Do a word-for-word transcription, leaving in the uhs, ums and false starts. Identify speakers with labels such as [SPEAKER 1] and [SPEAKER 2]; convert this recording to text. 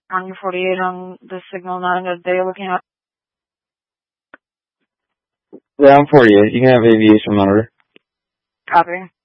[SPEAKER 1] on your forty-eight on the signal, not a good day looking at.
[SPEAKER 2] Yeah, I'm forty-eight. You can have aviation monitor.
[SPEAKER 1] Copy.